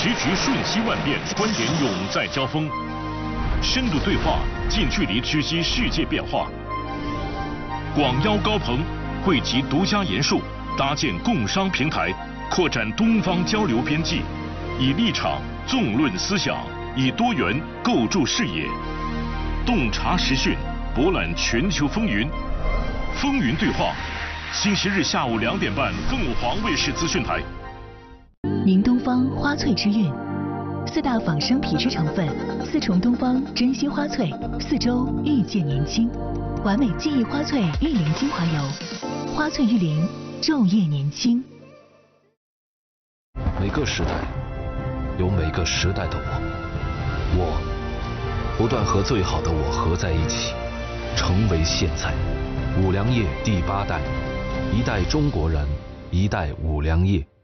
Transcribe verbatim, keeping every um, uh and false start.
时局瞬息万变，观点永在交锋，深度对话，近距离知悉世界变化。广邀高朋，汇集独家研述，搭建共商平台，扩展东方交流边际，以立场纵论思想，以多元构筑视野，洞察时讯，博览全球风云。风云对话，星期日下午两点半，凤凰卫视资讯台。 宁东方花萃之韵，四大仿生皮质成分，四重东方珍稀花萃，四周遇见年轻，完美记忆花萃玉灵精华油，花萃玉灵，昼夜年轻。 每个时代有每个时代的我，我不断和最好的我合在一起，成为现在。五粮液第八代，一代中国人，一代五粮液。